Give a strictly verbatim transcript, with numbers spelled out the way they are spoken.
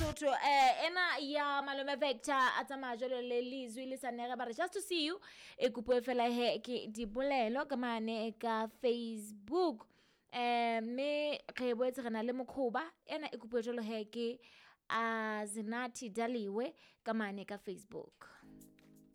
Sesotho eh ena ya Malome Vector a tsamaya jalo le lizwi le sanere ba re just to see you e kupo fela he ke dipolelo ka mane ka Facebook eh me re boetse rena le Mokhuba ena e kupo jalo he ke a Zinathi Daliwe ka mane ka Facebook.